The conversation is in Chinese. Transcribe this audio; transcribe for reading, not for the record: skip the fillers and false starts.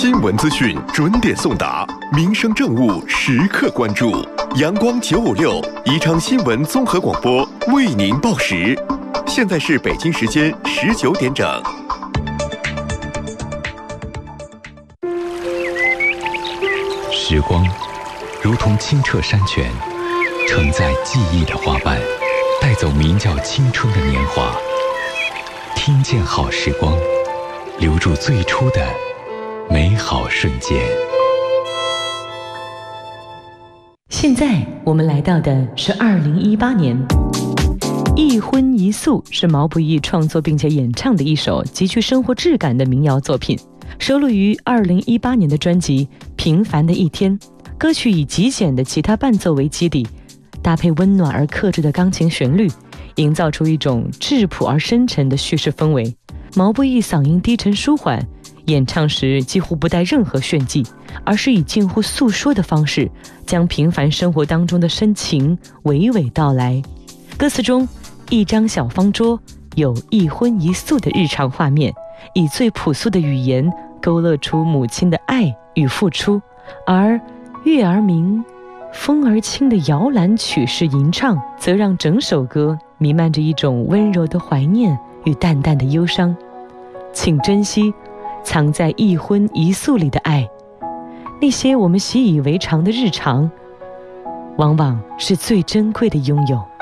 新闻资讯准点送达，民生政务时刻关注。阳光956宜昌新闻综合广播为您报时。现在是北京时间19点整。 时光如同清澈山泉，承载记忆的花瓣，带走名叫青春的年华。听见好时光，留住最初的美好瞬间。 现在我们来到的是2018年。一荤一素是毛不易创作并且演唱的一首极具生活质感的民谣作品，收录于2018年的专辑《平凡的一天》。歌曲以极简的吉他伴奏为基底，搭配温暖而克制的钢琴旋律，营造出一种质朴而深沉的叙事氛围。毛不易嗓音低沉舒缓，演唱时几乎不带任何炫技，而是以近乎诉说的方式，将平凡生活当中的深情娓娓道来。歌词中，一张小方桌，有一荤一素的日常画面，以最朴素的语言勾勒出母亲的爱与付出，而月儿明，风儿轻的摇篮曲式吟唱，则让整首歌弥漫着一种温柔的怀念与淡淡的忧伤。请珍惜藏在一荤一素里的爱，那些我们习以为常的日常，往往是最珍贵的拥有。